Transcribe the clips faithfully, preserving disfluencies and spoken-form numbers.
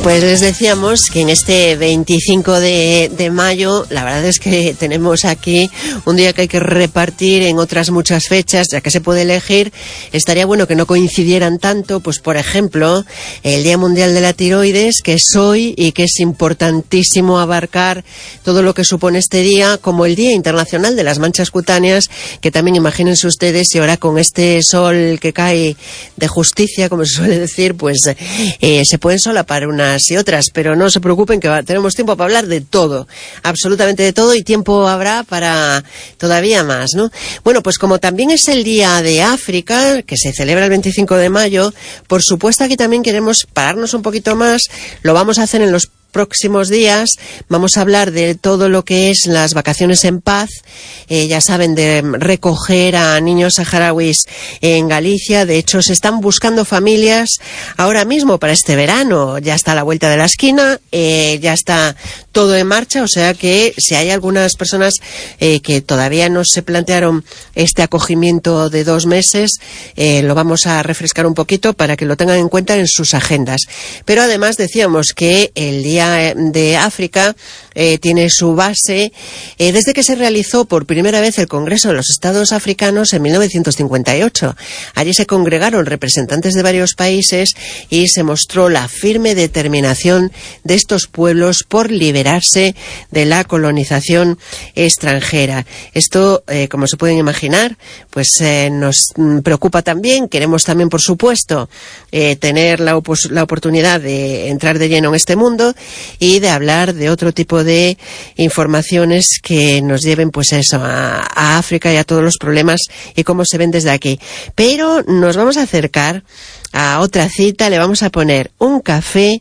Pues les decíamos que en este veinticinco de, de mayo, la verdad es que tenemos aquí un día que hay que repartir en otras muchas fechas, ya que se puede elegir. Estaría bueno que no coincidieran tanto, pues por ejemplo, el Día Mundial de la Tiroides, que es hoy y que es importantísimo abarcar todo lo que supone este día, como el Día Internacional de las Manchas Cutáneas, que también imagínense ustedes, y ahora con este sol que cae de justicia, como se suele decir, pues eh, se pueden solapar unas y otras, pero no se preocupen que va, tenemos tiempo para hablar de todo, absolutamente de todo, y tiempo habrá para todavía más, ¿no? Bueno, pues como también es el Día de África, que se celebra el veinticinco de mayo, por supuesto aquí también queremos pararnos un poquito más, lo vamos a hacer en los próximos días. Vamos a hablar de todo lo que es las vacaciones en paz, eh, ya saben, de recoger a niños saharauis en Galicia. De hecho, se están buscando familias ahora mismo para este verano, ya está a la vuelta de la esquina, eh, ya está todo en marcha, o sea que si hay algunas personas eh, que todavía no se plantearon este acogimiento de dos meses, eh, lo vamos a refrescar un poquito para que lo tengan en cuenta en sus agendas. Pero además decíamos que el Día de África eh, tiene su base eh, desde que se realizó por primera vez el Congreso de los Estados Africanos en mil novecientos cincuenta y ocho. Allí se congregaron representantes de varios países y se mostró la firme determinación de estos pueblos por liberarse de la colonización extranjera. Esto, eh, como se pueden imaginar, pues eh, nos preocupa también. Queremos también, por supuesto, eh, tener la, opos- la oportunidad de entrar de lleno en este mundo y de hablar de otro tipo de informaciones que nos lleven pues eso a, a África y a todos los problemas y cómo se ven desde aquí. Pero nos vamos a acercar a otra cita, le vamos a poner un café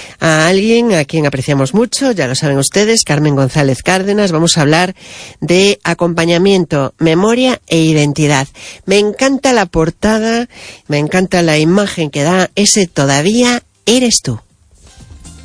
a alguien a quien apreciamos mucho, ya lo saben ustedes, Carmen González Cárdenas. Vamos a hablar de acompañamiento, memoria e identidad. Me encanta la portada, me encanta la imagen que da ese "todavía eres tú".